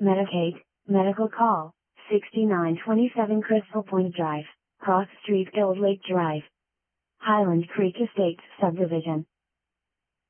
Medicaid, medical call, 6927 Crystal Point Drive, Cross Street, Gold Lake Drive, Highland Creek Estates Subdivision.